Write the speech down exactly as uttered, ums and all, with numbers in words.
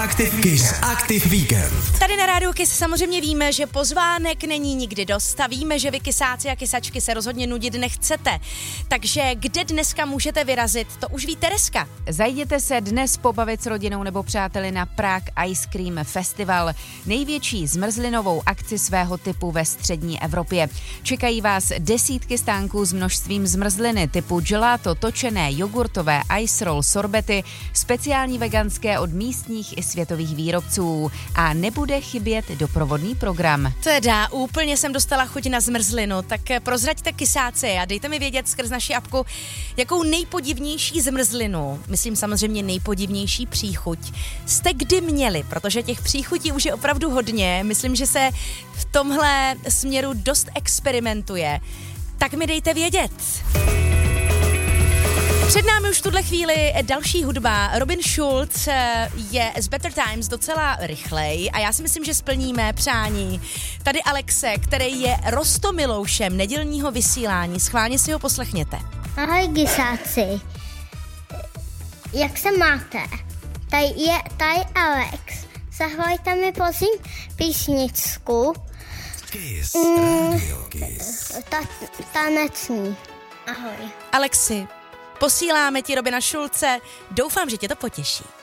Active Kiss Active Weekend. Tady na Rádiu Kiss samozřejmě víme, že pozvánek není nikdy dost a víme, že vy kysáci a kysačky se rozhodně nudit nechcete. Takže kde dneska můžete vyrazit, to už ví Tereska. Zajděte se dnes pobavit s rodinou nebo přáteli na Prague Ice Cream Festival, největší zmrzlinovou akci svého typu ve střední Evropě. Čekají vás desítky stánků s množstvím zmrzliny typu gelato, točené, jogurtové, ice roll, sorbety, speciální veganské od místních i světových výrobců a nebude chybět doprovodný program. Teda úplně jsem dostala chuť na zmrzlinu, tak prozraďte kysáci a dejte mi vědět skrz naši apku, jakou nejpodivnější zmrzlinu, myslím samozřejmě nejpodivnější příchuť, jste kdy měli, protože těch příchutí už je opravdu hodně, myslím, že se v tomhle směru dost experimentuje, tak mi dejte vědět. Před námi už v tuhle chvíli další hudba. Robin Schulz je z Better Times docela rychlej a já si myslím, že splníme přání tady Alexe, který je rostomiloušem nedělního vysílání. Schválně si ho poslechněte. Ahoj kysáci, jak se máte? Tady je tady Alex. Zahrajte mi prosím písničku. Kiss, Mm, Radio Kiss. ta, taneční. Ahoj. Alexi, posíláme ti Robina Schulze, doufám, že tě to potěší.